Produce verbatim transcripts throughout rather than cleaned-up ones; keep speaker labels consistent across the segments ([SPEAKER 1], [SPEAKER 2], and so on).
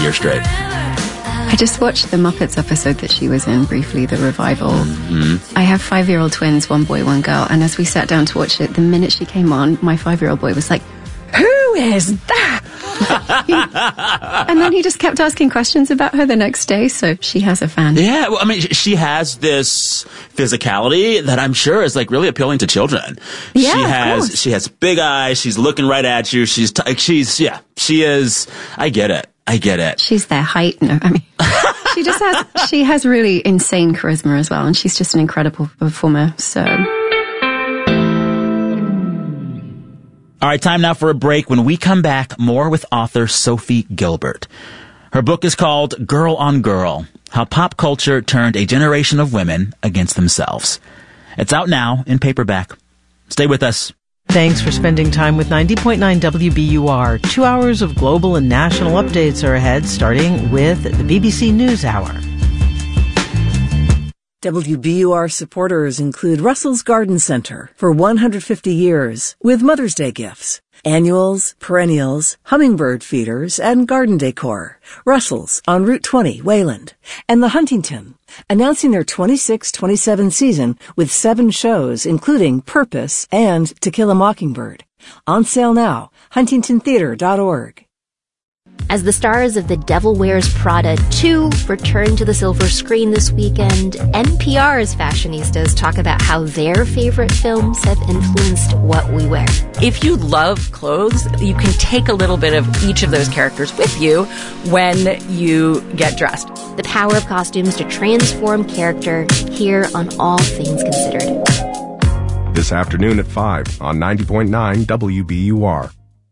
[SPEAKER 1] years straight.
[SPEAKER 2] I just watched the Muppets episode that she was in briefly, the revival.
[SPEAKER 1] Mm-hmm.
[SPEAKER 2] I have five-year-old twins, one boy, one girl, and as we sat down to watch it, the minute she came on, my five-year-old boy was like, "Who is that?" And then he just kept asking questions about her the next day, so she has a fan.
[SPEAKER 1] Yeah, well, I mean, she has this physicality that I'm sure is like really appealing to children.
[SPEAKER 2] Yeah,
[SPEAKER 1] she
[SPEAKER 2] of
[SPEAKER 1] has
[SPEAKER 2] course.
[SPEAKER 1] she has big eyes. She's looking right at you. She's t- she's yeah. She is. I get it. I get it.
[SPEAKER 2] She's their height. No, I mean, she just has she has really insane charisma as well, and she's just an incredible performer. So.
[SPEAKER 1] All right, time now for a break. When we come back, more with author Sophie Gilbert. Her book is called Girl on Girl, How Pop Culture Turned a Generation of Women Against Themselves. It's out now in paperback. Stay with us.
[SPEAKER 3] Thanks for spending time with ninety point nine W B U R. Two hours of global and national updates are ahead, starting with the B B C NewsHour.
[SPEAKER 4] W B U R supporters include Russell's Garden Center for one hundred fifty years with Mother's Day gifts, annuals, perennials, hummingbird feeders, and garden decor. Russell's on Route twenty, Wayland. And The Huntington, announcing their twenty-six twenty-seven season with seven shows, including Purpose and To Kill a Mockingbird. On sale now, huntington theater dot org.
[SPEAKER 5] As the stars of The Devil Wears Prada two return to the silver screen this weekend, N P R's fashionistas talk about how their favorite films have influenced what we wear.
[SPEAKER 6] If you love clothes, you can take a little bit of each of those characters with you when you get dressed.
[SPEAKER 5] The power of costumes to transform character, here on All Things Considered.
[SPEAKER 7] This afternoon at five on ninety point nine W B U R.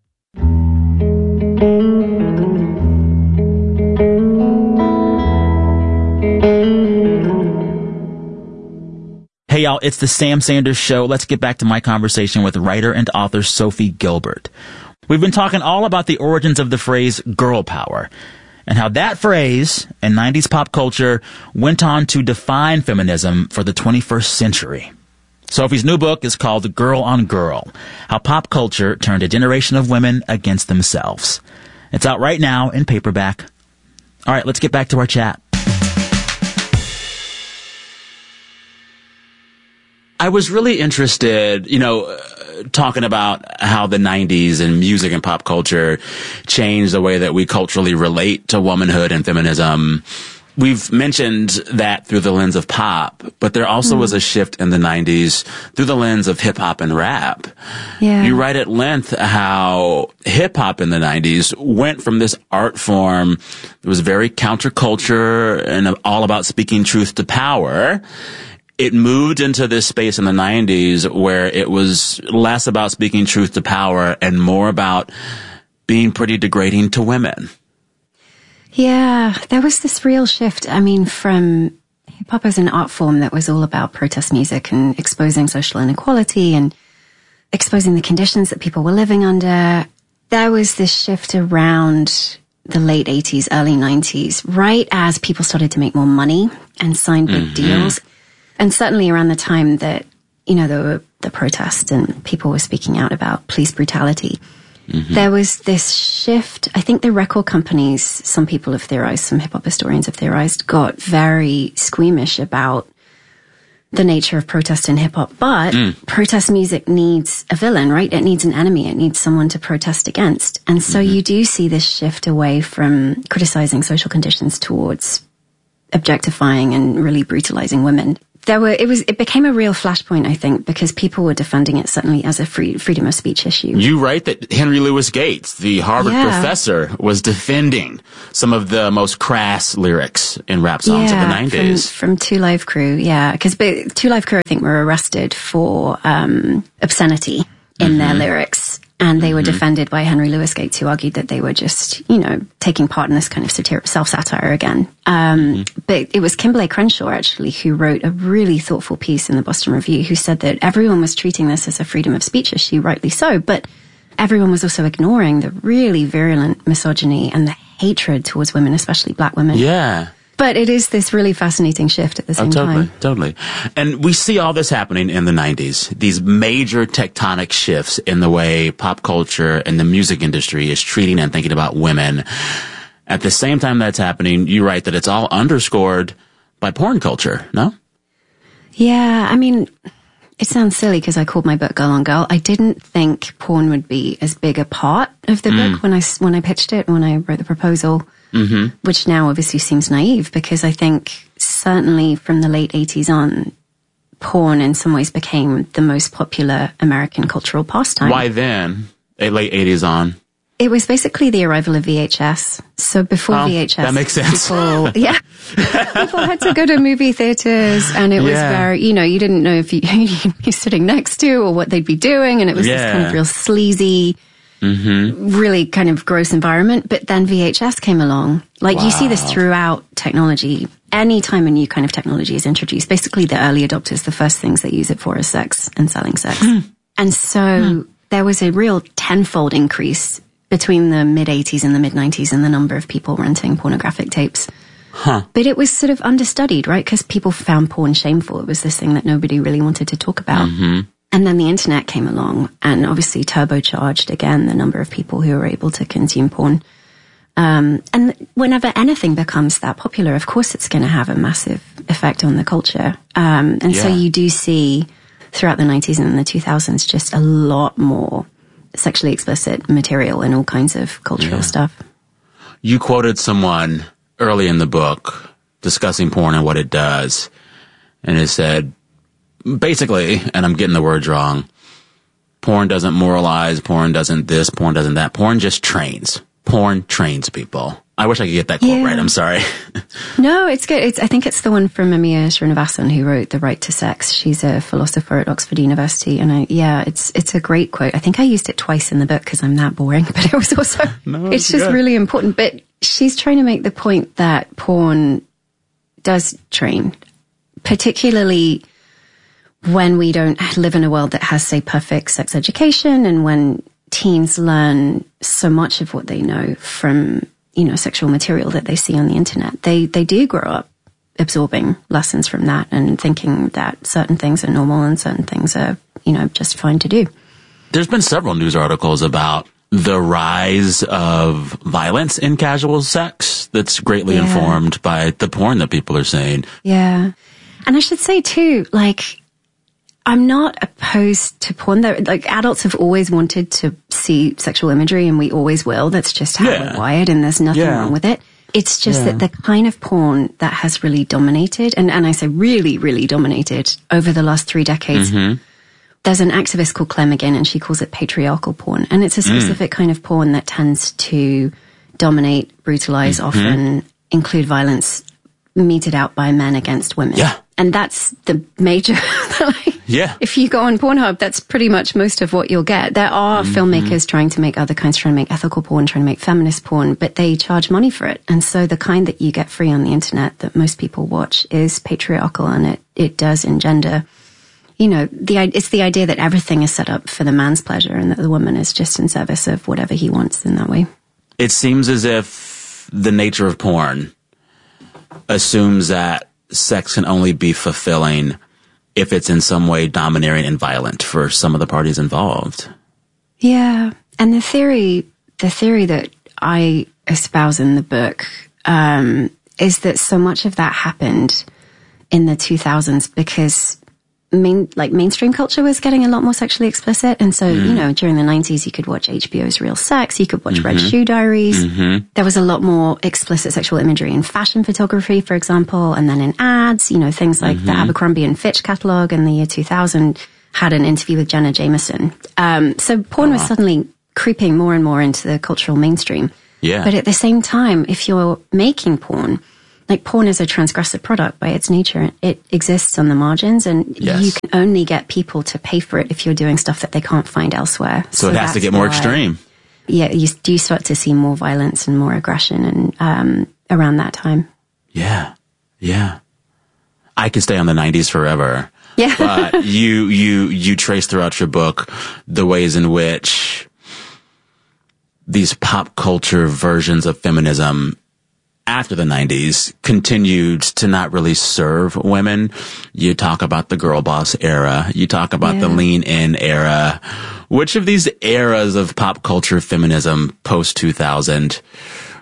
[SPEAKER 1] Hey, y'all, it's the Sam Sanders Show. Let's get back to my conversation with writer and author Sophie Gilbert. We've been talking all about the origins of the phrase girl power and how that phrase in nineties pop culture went on to define feminism for the twenty-first century. Sophie's new book is called Girl on Girl, How Pop Culture Turned a Generation of Women Against Themselves. It's out right now in paperback. All right, let's get back to our chat. I was really interested, you know, uh, talking about how the nineties and music and pop culture changed the way that we culturally relate to womanhood and feminism. We've mentioned that through the lens of pop, but there also mm. was a shift in the nineties through the lens of hip-hop and rap.
[SPEAKER 2] Yeah.
[SPEAKER 1] You write at length how hip-hop in the nineties went from this art form that was very counterculture and all about speaking truth to power. It moved into this space in the nineties where it was less about speaking truth to power and more about being pretty degrading to women.
[SPEAKER 2] Yeah, there was this real shift. I mean, from hip-hop as an art form that was all about protest music and exposing social inequality and exposing the conditions that people were living under, there was this shift around the late eighties, early nineties, right as people started to make more money and sign big mm-hmm. deals. And certainly around the time that, you know, there were the protests and people were speaking out about police brutality, mm-hmm. there was this shift. I think the record companies, some people have theorized, some hip-hop historians have theorized, got very squeamish about the nature of protest in hip-hop. But mm. protest music needs a villain, right? It needs an enemy. It needs someone to protest against. And so mm-hmm. you do see this shift away from criticizing social conditions towards objectifying and really brutalizing women. There were, it was, it became a real flashpoint, I think, because people were defending it certainly as a free, freedom of speech issue.
[SPEAKER 1] You write that Henry Louis Gates, the Harvard yeah. professor, was defending some of the most crass lyrics in rap songs
[SPEAKER 2] yeah,
[SPEAKER 1] of the nineties.
[SPEAKER 2] From, from Two Live Crew, yeah. Because Two Live Crew, I think, were arrested for um, obscenity in mm-hmm. their lyrics. And they were mm-hmm. defended by Henry Louis Gates, who argued that they were just, you know, taking part in this kind of satir- self-satire again. Um, mm-hmm. But it was Kimberlé Crenshaw, actually, who wrote a really thoughtful piece in the Boston Review, who said that everyone was treating this as a freedom of speech issue, rightly so, but everyone was also ignoring the really virulent misogyny and the hatred towards women, especially black women.
[SPEAKER 1] Yeah.
[SPEAKER 2] But it is this really fascinating shift at the same
[SPEAKER 1] oh, totally,
[SPEAKER 2] time.
[SPEAKER 1] Totally. And we see all this happening in the nineties, these major tectonic shifts in the way pop culture and the music industry is treating and thinking about women. At the same time that's happening, you write that it's all underscored by porn culture, no?
[SPEAKER 2] Yeah, I mean, it sounds silly because I called my book Girl on Girl. I didn't think porn would be as big a part of the mm. book when I, when I pitched it, when I wrote the proposal, mm-hmm. which now obviously seems naive because I think certainly from the late eighties on, porn in some ways became the most popular American cultural pastime.
[SPEAKER 1] Why then? Late eighties on?
[SPEAKER 2] It was basically the arrival of V H S. So before
[SPEAKER 1] oh,
[SPEAKER 2] V H S,
[SPEAKER 1] that makes sense.
[SPEAKER 2] People, yeah, people had to go to movie theaters, and it was
[SPEAKER 1] yeah.
[SPEAKER 2] very, you know, you didn't know if you, you'd be sitting next to or what they'd be doing, and it was
[SPEAKER 1] yeah.
[SPEAKER 2] this kind of real sleazy, mm-hmm. really kind of gross environment. But then V H S came along. Like wow. you see this throughout technology. Anytime a new kind of technology is introduced, basically the early adopters, the first things they use it for is sex and selling sex. And so mm. there was a real tenfold increase between the mid-eighties and the mid-nineties in the number of people renting pornographic tapes.
[SPEAKER 1] Huh.
[SPEAKER 2] But it was sort of understudied, right? Because people found porn shameful. It was this thing that nobody really wanted to talk about.
[SPEAKER 1] Mm-hmm.
[SPEAKER 2] And then the internet came along and obviously turbocharged, again, the number of people who were able to consume porn. Um, and whenever anything becomes that popular, of course it's going to have a massive effect on the culture. Um, and
[SPEAKER 1] yeah.
[SPEAKER 2] so you do see throughout the nineties and the two thousands just a lot more sexually explicit material and all kinds of cultural yeah. stuff.
[SPEAKER 1] You quoted someone early in the book discussing porn and what it does. And it said, basically, and I'm getting the words wrong, porn doesn't moralize, porn doesn't this, porn doesn't that. Porn just trains. Porn trains people. I wish I could get that quote
[SPEAKER 2] yeah.
[SPEAKER 1] right. I'm sorry.
[SPEAKER 2] No, it's good. It's, I think it's the one from Amir Srinivasan who wrote The Right to Sex. She's a philosopher at Oxford University. And I, yeah, it's, it's a great quote. I think I used it twice in the book because I'm that boring, but it was also, no, it's just good. Really important. But she's trying to make the point that porn does train, particularly when we don't live in a world that has, say, perfect sex education and when teens learn so much of what they know from, you know, sexual material that they see on the internet. They they do grow up absorbing lessons from that and thinking that certain things are normal and certain things are, you know, just fine to do.
[SPEAKER 1] There's been several news articles about the rise of violence in casual sex that's greatly yeah. informed by the porn that people are seeing.
[SPEAKER 2] Yeah. And I should say too, like, I'm not opposed to porn. Though, like, adults have always wanted to see sexual imagery, and we always will. That's just how
[SPEAKER 1] yeah.
[SPEAKER 2] we're wired, and there's nothing
[SPEAKER 1] yeah.
[SPEAKER 2] wrong with it. It's just
[SPEAKER 1] yeah.
[SPEAKER 2] that the kind of porn that has really dominated, and, and I say really, really dominated over the last three decades, mm-hmm. there's an activist called Claire McGinn, and she calls it patriarchal porn. And it's a specific mm. kind of porn that tends to dominate, brutalize, mm-hmm. often include violence meted out by men against women.
[SPEAKER 1] Yeah.
[SPEAKER 2] And that's the major... like,
[SPEAKER 1] yeah.
[SPEAKER 2] If you go on Pornhub, that's pretty much most of what you'll get. There are mm-hmm. filmmakers trying to make other kinds, trying to make ethical porn, trying to make feminist porn, but they charge money for it. And so the kind that you get free on the internet that most people watch is patriarchal, and it, it does engender, you know, the it's the idea that everything is set up for the man's pleasure and that the woman is just in service of whatever he wants in that way.
[SPEAKER 1] It seems as if the nature of porn assumes that sex can only be fulfilling if it's in some way domineering and violent for some of the parties involved.
[SPEAKER 2] Yeah. And the theory, the theory that I espouse in the book, um, is that so much of that happened in the two thousands because main, like mainstream culture was getting a lot more sexually explicit. And so, mm. you know, during the nineties, you could watch H B O's Real Sex, you could watch mm-hmm. Red Shoe Diaries. Mm-hmm. There was a lot more explicit sexual imagery in fashion photography, for example, and then in ads, you know, things like mm-hmm. the Abercrombie and Fitch catalog in the year two thousand had an interview with Jenna Jameson. Um, so porn oh, was wow. suddenly creeping more and more into the cultural mainstream.
[SPEAKER 1] Yeah.
[SPEAKER 2] But at the same time, if you're making porn, like, porn is a transgressive product by its nature. It exists on the margins, and
[SPEAKER 1] yes.
[SPEAKER 2] you can only get people to pay for it if you're doing stuff that they can't find elsewhere.
[SPEAKER 1] So, so it has to get more why, extreme.
[SPEAKER 2] Yeah, you do start to see more violence and more aggression and um, around that time.
[SPEAKER 1] Yeah, yeah. I could stay on the nineties forever.
[SPEAKER 2] Yeah.
[SPEAKER 1] But you, you, you trace throughout your book the ways in which these pop culture versions of feminism after the nineties continued to not really serve women. You talk about the girl boss era. You talk about yeah. the lean in era. Which of these eras of pop culture feminism post two thousand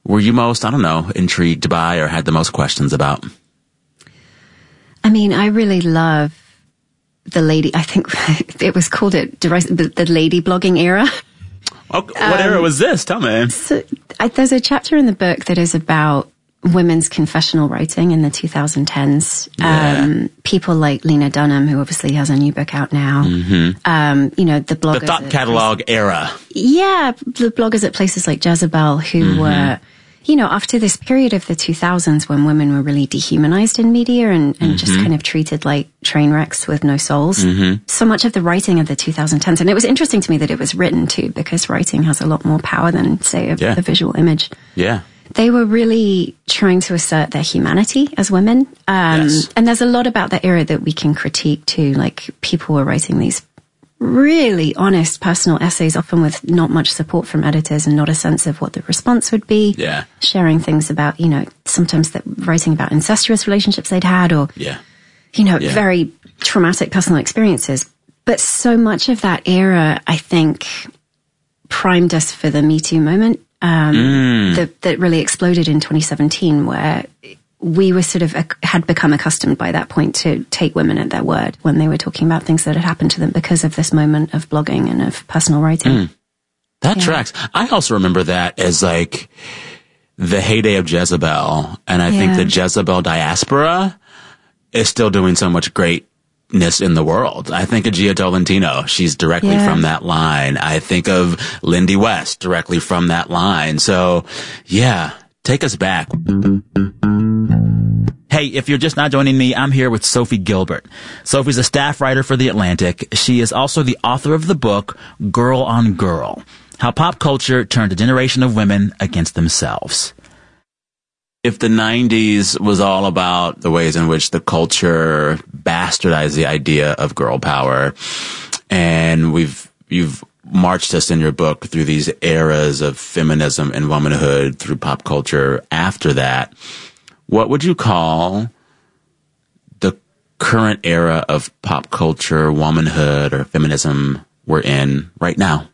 [SPEAKER 1] were you most, I don't know, intrigued by or had the most questions about?
[SPEAKER 2] I mean, I really love the lady, I think it was called it, the, the lady blogging era.
[SPEAKER 1] Oh, what um, era was this? Tell me.
[SPEAKER 2] So, I, there's a chapter in the book that is about women's confessional writing in the twenty tens.
[SPEAKER 1] Yeah.
[SPEAKER 2] Um, people like Lena Dunham, who obviously has a new book out now.
[SPEAKER 1] Mm-hmm.
[SPEAKER 2] Um, you know, the bloggers.
[SPEAKER 1] The thought catalog
[SPEAKER 2] places,
[SPEAKER 1] era.
[SPEAKER 2] Yeah, the bloggers at places like Jezebel who mm-hmm. were, you know, after this period of the two thousands when women were really dehumanized in media and, and mm-hmm. just kind of treated like train wrecks with no souls.
[SPEAKER 1] Mm-hmm.
[SPEAKER 2] So much of the writing of the twenty tens, and it was interesting to me that it was written too, because writing has a lot more power than, say, a,
[SPEAKER 1] yeah.
[SPEAKER 2] a visual image.
[SPEAKER 1] Yeah.
[SPEAKER 2] They were really trying to assert their humanity as women. Um,
[SPEAKER 1] yes.
[SPEAKER 2] And there's a lot about that era that we can critique too. Like, people were writing these really honest personal essays, often with not much support from editors and not a sense of what the response would be.
[SPEAKER 1] Yeah.
[SPEAKER 2] Sharing things about, you know, sometimes that writing about incestuous relationships they'd had, or,
[SPEAKER 1] yeah.
[SPEAKER 2] you know,
[SPEAKER 1] yeah.
[SPEAKER 2] very traumatic personal experiences. But so much of that era, I think, primed us for the Me Too moment. Um,
[SPEAKER 1] mm.
[SPEAKER 2] that, that really exploded in twenty seventeen, where we were sort of, uh, had become accustomed by that point to take women at their word when they were talking about things that had happened to them because of this moment of blogging and of personal writing.
[SPEAKER 1] Mm. That
[SPEAKER 2] yeah.
[SPEAKER 1] tracks. I also remember that as like the heyday of Jezebel. And I yeah. think the Jezebel diaspora is still doing so much great in the world. I think of Gia Tolentino. She's directly
[SPEAKER 2] yeah.
[SPEAKER 1] from that line. I think of Lindy West directly from that line. So, yeah, take us back. Hey, if you're just not joining me, I'm here with Sophie Gilbert. Sophie's a staff writer for The Atlantic. She is also the author of the book, Girl on Girl, How Pop Culture Turned a Generation of Women Against Themselves. If the nineties was all about the ways in which the culture bastardized the idea of girl power, and we've, you've marched us in your book through these eras of feminism and womanhood through pop culture after that, what would you call the current era of pop culture, womanhood, or feminism we're in right now?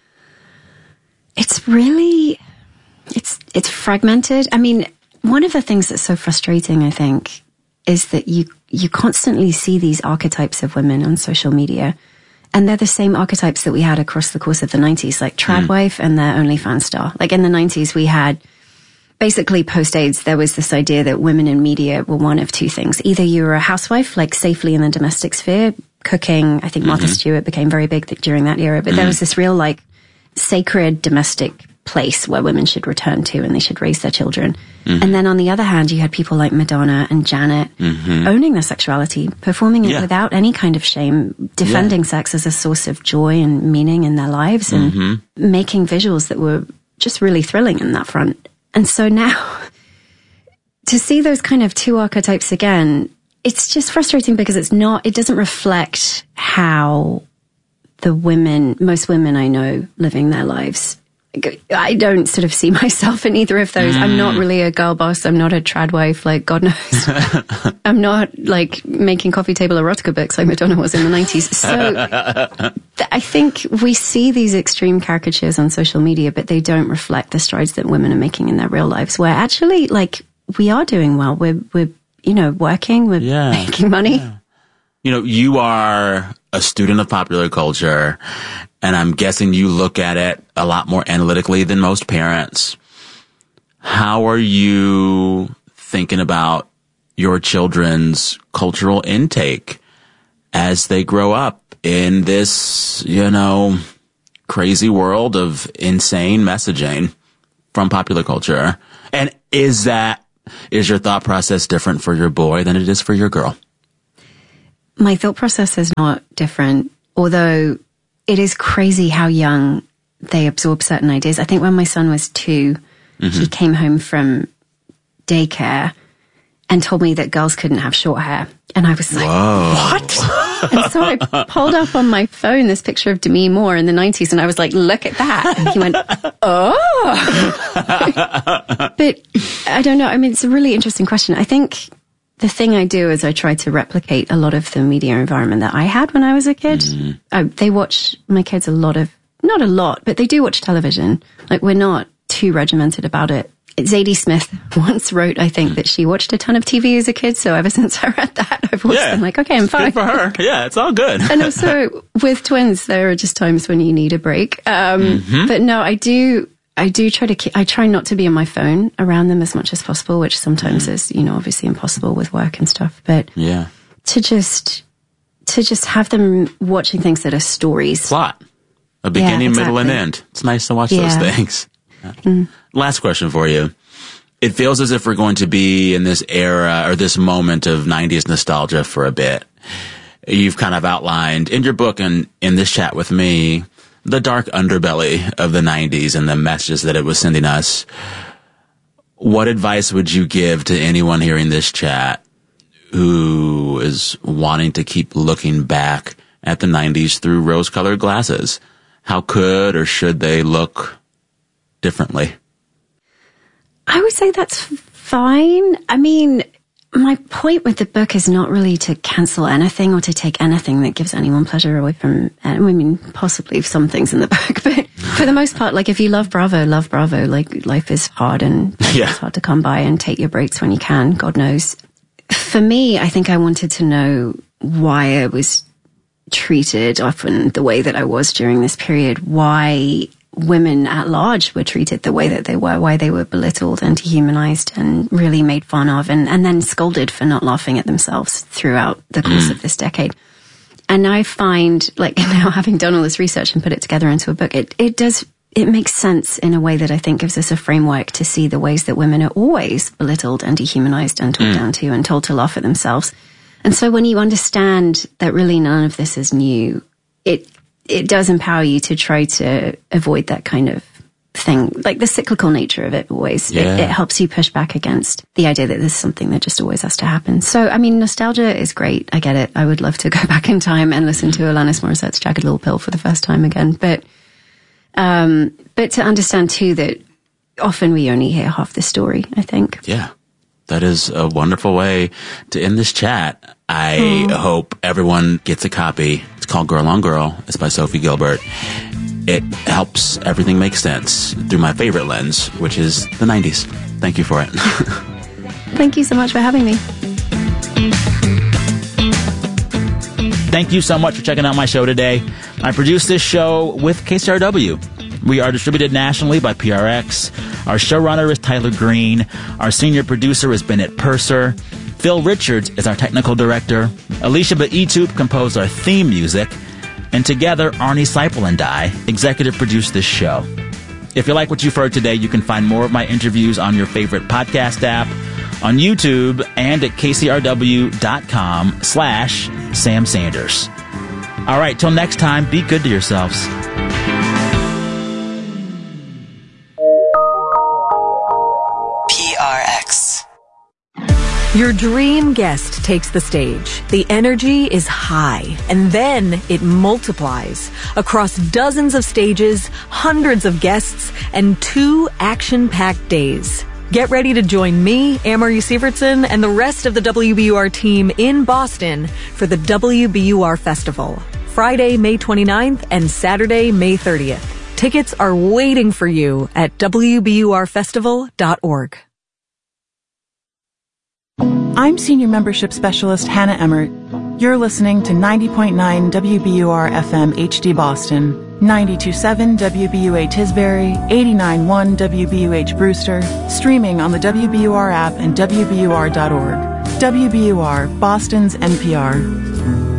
[SPEAKER 2] It's really, it's, it's fragmented. I mean, one of the things that's so frustrating, I think, is that you you constantly see these archetypes of women on social media, and they're the same archetypes that we had across the course of the nineties, like trad mm. wife and their OnlyFans star. Like in the nineties, we had basically post-AIDS, there was this idea that women in media were one of two things. Either you were a housewife, like safely in the domestic sphere, cooking. I think Martha mm-hmm. Stewart became very big during that era, but mm. there was this real like sacred domestic place where women should return to and they should raise their children. Mm-hmm. And then on the other hand, you had people like Madonna and Janet mm-hmm. owning their sexuality, performing it yeah. without any kind of shame, defending yeah. sex as a source of joy and meaning in their lives, and mm-hmm. making visuals that were just really thrilling in that front. And so now, to see those kind of two archetypes again, it's just frustrating because it's not, it doesn't reflect how the women, most women I know living their lives, I don't sort of see myself in either of those. Mm. I'm not really a girl boss. I'm not a trad wife, like God knows. I'm not like making coffee table erotica books like Madonna was in the nineties. So th- I think we see these extreme caricatures on social media, but they don't reflect the strides that women are making in their real lives, where actually like we are doing well. We're, we're, you know, working, we're yeah. making money.
[SPEAKER 1] Yeah. You know, you are a student of popular culture, and I'm guessing you look at it a lot more analytically than most parents. How are you thinking about your children's cultural intake as they grow up in this, you know, crazy world of insane messaging from popular culture? And is that, is your thought process different for your boy than it is for your girl?
[SPEAKER 2] My thought process is not different, although it is crazy how young they absorb certain ideas. I think when my son was two, mm-hmm. he came home from daycare and told me that girls couldn't have short hair. And I was like,
[SPEAKER 1] Whoa.
[SPEAKER 2] What? And so I pulled up on my phone this picture of Demi Moore in the nineties, and I was like, look at that. And he went, oh. But I don't know. I mean, it's a really interesting question. I think the thing I do is I try to replicate a lot of the media environment that I had when I was a kid. Mm-hmm. I, they watch, my kids, a lot of, not a lot, but they do watch television. Like, we're not too regimented about it. Zadie Smith once wrote, I think, that she watched a ton of T V as a kid. So ever since I read that, I've always
[SPEAKER 1] Yeah.
[SPEAKER 2] been like, okay, I'm fine.
[SPEAKER 1] Good for her. Yeah, it's all good.
[SPEAKER 2] And also with twins, there are just times when you need a break. Um,
[SPEAKER 1] Mm-hmm.
[SPEAKER 2] But no, I do, I do try to keep, I try not to be on my phone around them as much as possible, which sometimes is, you know, obviously impossible with work and stuff. But
[SPEAKER 1] Yeah.
[SPEAKER 2] to just, to just have them watching things that are stories.
[SPEAKER 1] Plot. A beginning,
[SPEAKER 2] Yeah,
[SPEAKER 1] middle, and
[SPEAKER 2] exactly.
[SPEAKER 1] end. It's nice to watch
[SPEAKER 2] Yeah.
[SPEAKER 1] those things.
[SPEAKER 2] Mm.
[SPEAKER 1] Last question for you. It feels as if we're going to be in this era or this moment of nineties nostalgia for a bit. You've kind of outlined in your book and in this chat with me the dark underbelly of the nineties and the messages that it was sending us. What advice would you give to anyone hearing this chat who is wanting to keep looking back at the nineties through rose-colored glasses? How could or should they look differently?
[SPEAKER 2] I would say that's fine. I mean, my point with the book is not really to cancel anything or to take anything that gives anyone pleasure away from, I mean, possibly some things in the book, but for the most part, like if you love Bravo, love Bravo. Like life is hard and
[SPEAKER 1] Yeah.
[SPEAKER 2] it's hard to come by, and take your breaks when you can, God knows. For me, I think I wanted to know why I was treated often the way that I was during this period, why women at large were treated the way that they were, why they were belittled and dehumanized and really made fun of, and, and then scolded for not laughing at themselves throughout the course of this decade. And I find, like, now having done all this research and put it together into a book, it, it does, it makes sense in a way that I think gives us a framework to see the ways that women are always belittled and dehumanized and talked down to and told to laugh at themselves. And so when you understand that really none of this is new, it it does empower you to try to avoid that kind of thing, like the cyclical nature of it always.
[SPEAKER 1] Yeah.
[SPEAKER 2] It, it helps you push back against the idea that this is something that just always has to happen. So, I mean, nostalgia is great. I get it. I would love to go back in time and listen to Alanis Morissette's Jagged Little Pill for the first time again. But, um, but to understand too that often we only hear half the story, I think.
[SPEAKER 1] Yeah. That is a wonderful way to end this chat. I hope everyone gets a copy. It's called Girl on Girl. It's by Sophie Gilbert. It helps everything make sense through my favorite lens, which is the nineties. Thank you for it.
[SPEAKER 2] Thank you so much for having me.
[SPEAKER 1] Thank you so much for checking out my show today. I produced this show with K C R W. We are distributed nationally by P R X. Our showrunner is Tyler Green. Our senior producer is Bennett Purser. Phil Richards is our technical director. Alicia Baitub composed our theme music. And together, Arnie Seipel and I executive produced this show. If you like what you've heard today, you can find more of my interviews on your favorite podcast app, on YouTube, and at kcrw.com slash Sam Sanders. All right, till next time, be good to yourselves.
[SPEAKER 8] P R X.
[SPEAKER 9] Your dream guest takes the stage. The energy is high, and then it multiplies across dozens of stages, hundreds of guests, and two action-packed days. Get ready to join me, Amory Sievertson, and the rest of the W B U R team in Boston for the W B U R Festival, Friday, May twenty-ninth and Saturday, May thirtieth. Tickets are waiting for you at w b u r festival dot org.
[SPEAKER 10] I'm Senior Membership Specialist Hannah Emmert. You're listening to ninety point nine W B U R F M H D Boston, ninety-two point seven W B U A Tisbury, eighty-nine point one W B U H Brewster, streaming on the W B U R app and w b u r dot org. W B U R, Boston's N P R.